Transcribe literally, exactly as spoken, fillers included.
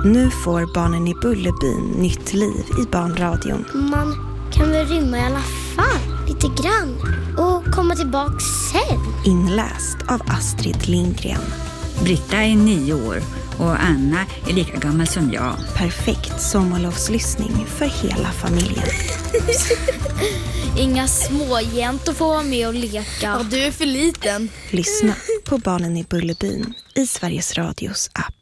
Nu får Barnen i Bullerbyn nytt liv i barnradion. Man kan väl rymma i alla fall, lite grann. Och komma tillbaka sen. Inläst av Astrid Lindgren. Britta är nio år och Anna är lika gammal som jag. Perfekt sommarlovslyssning för hela familjen. Inga småjäntor får vara med och leka. Ja, du är för liten. Lyssna på Barnen i Bullerbyn i Sveriges Radios app.